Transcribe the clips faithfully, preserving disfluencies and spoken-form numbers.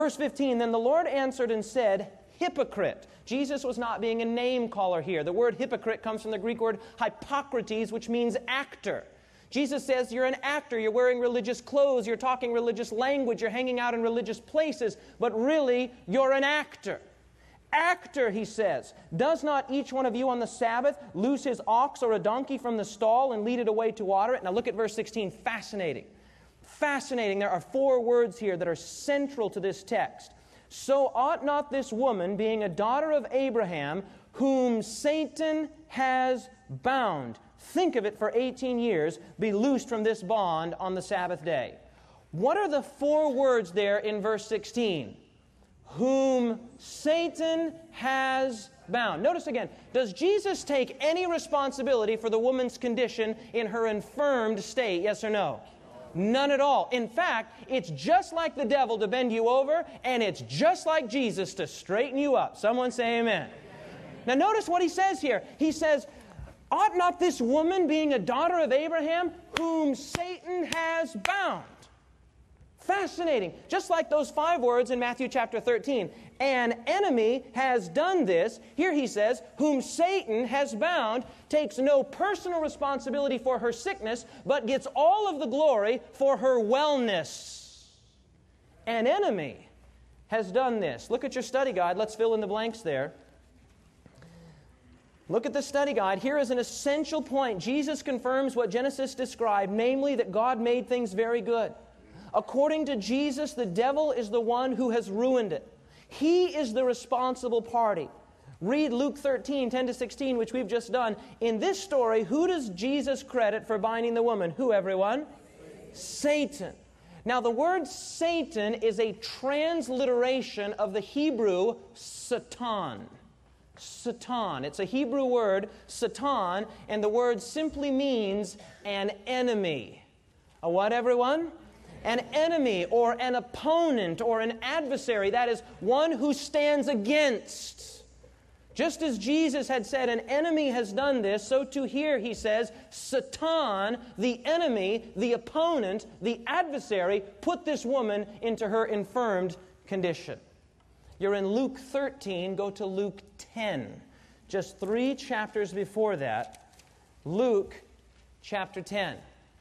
Verse fifteen, then the Lord answered and said, hypocrite. Jesus was not being a name caller here. The word hypocrite comes from the Greek word hypocrates, which means actor. Jesus says you're an actor, you're wearing religious clothes, you're talking religious language, you're hanging out in religious places, but really you're an actor. Actor, he says, does not each one of you on the Sabbath loose his ox or a donkey from the stall and lead it away to water it? Now look at verse sixteen, fascinating. Fascinating. There are four words here that are central to this text. So ought not this woman, being a daughter of Abraham, whom Satan has bound, think of it, for eighteen years, be loosed from this bond on the Sabbath day. What are the four words there in verse sixteen? Whom Satan has bound. Notice again, does Jesus take any responsibility for the woman's condition in her infirmed state, yes or no? None at all. In fact, it's just like the devil to bend you over, and it's just like Jesus to straighten you up. Someone say amen. Now notice what he says here. He says, ought not this woman, being a daughter of Abraham, whom Satan has bound? Fascinating. Just like those five words in Matthew chapter thirteen. An enemy has done this. Here he says, whom Satan has bound, takes no personal responsibility for her sickness, but gets all of the glory for her wellness. An enemy has done this. Look at your study guide. Let's fill in the blanks there. Look at the study guide. Here is an essential point. Jesus confirms what Genesis described, namely that God made things very good. According to Jesus, the devil is the one who has ruined it. He is the responsible party. Read Luke thirteen, ten to sixteen, which we've just done. In this story, who does Jesus credit for binding the woman? Who, everyone? Satan. Satan. Now, the word Satan is a transliteration of the Hebrew Satan. Satan. It's a Hebrew word, Satan, and the word simply means an enemy. A what, everyone? An enemy or an opponent or an adversary. That is, one who stands against. Just as Jesus had said, an enemy has done this, so too here he says, Satan, the enemy, the opponent, the adversary, put this woman into her infirmed condition. You're in Luke thirteen, go to Luke ten. Just three chapters before that, Luke chapter ten.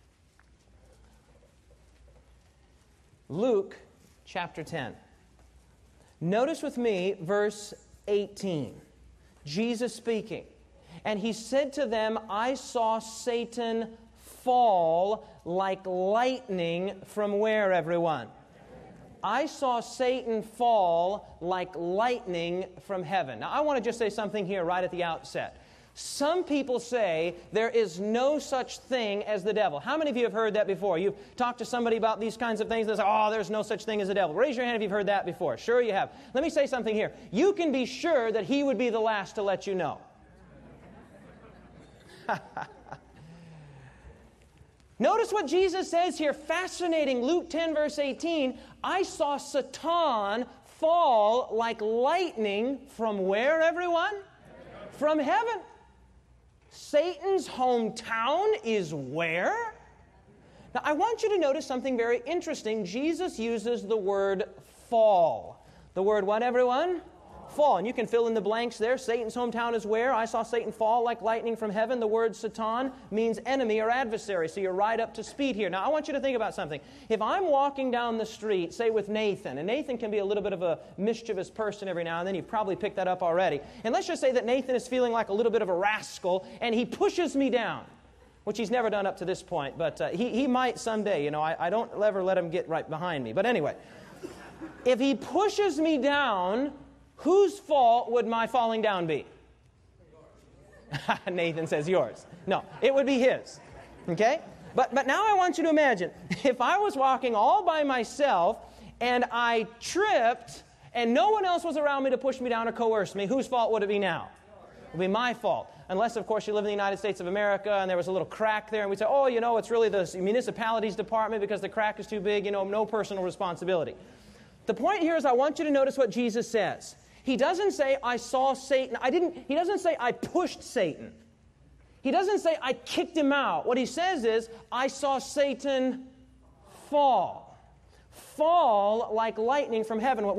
Luke chapter ten. Notice with me verse eighteen. Jesus speaking. And he said to them, I saw Satan fall like lightning from where, everyone? I saw Satan fall like lightning from heaven. Now, I want to just say something here right at the outset. Some people say there is no such thing as the devil. How many of you have heard that before? You've talked to somebody about these kinds of things and they say, oh, there's no such thing as the devil. Raise your hand if you've heard that before. Sure you have. Let me say something here. You can be sure that he would be the last to let you know. Notice what Jesus says here. Fascinating. Luke ten, verse eighteen. I saw Satan fall like lightning from where, everyone? From heaven. Satan's hometown is where? Now, I want you to notice something very interesting. Jesus uses the word fall. The word what, everyone? Fall. And you can fill in the blanks there. Satan's hometown is where? I saw Satan fall like lightning from heaven. The word Satan means enemy or adversary. So you're right up to speed here. Now, I want you to think about something. If I'm walking down the street, say with Nathan, and Nathan can be a little bit of a mischievous person every now and then. You've probably picked that up already. And let's just say that Nathan is feeling like a little bit of a rascal, and he pushes me down, which he's never done up to this point. But uh, he, he might someday. You know, I, I don't ever let him get right behind me. But anyway, if he pushes me down, whose fault would my falling down be? Nathan says yours. No, it would be his. Okay? But, but now I want you to imagine, if I was walking all by myself and I tripped and no one else was around me to push me down or coerce me, whose fault would it be now? It would be my fault. Unless, of course, you live in the United States of America and there was a little crack there and we say, oh, you know, it's really the municipality's department because the crack is too big, you know, no personal responsibility. The point here is I want you to notice what Jesus says. He doesn't say, I saw Satan. I didn't, he doesn't say, I pushed Satan. He doesn't say, I kicked him out. What he says is, I saw Satan fall. fall like lightning from heaven. What